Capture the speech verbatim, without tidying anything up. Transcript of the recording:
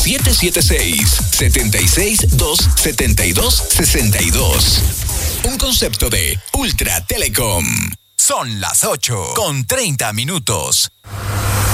siete siete seis, siete seis dos, siete dos seis dos. Un concepto de Ultra Telecom. Son las ocho con treinta minutos.